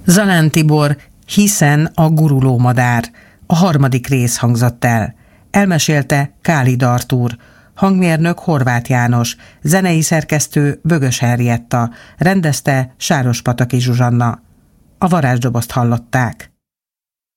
Zalán Tibor, Hiszen a guruló madár. A 3. rész hangzott el. Elmesélte Kálid Artúr, hangmérnök Horváth János, zenei szerkesztő Bögös Henrietta, rendezte Sárospataki Zsuzsanna. A varázsdobozt hallották.